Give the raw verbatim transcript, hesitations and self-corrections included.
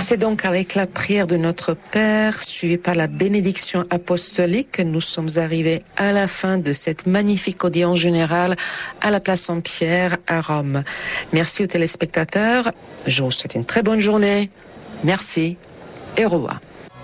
C'est donc avec la prière de notre Père, suivie par la bénédiction apostolique, que nous sommes arrivés à la fin de cette magnifique audience générale à la place Saint-Pierre à Rome. Merci aux téléspectateurs. Je vous souhaite une très bonne journée. Merci et au revoir.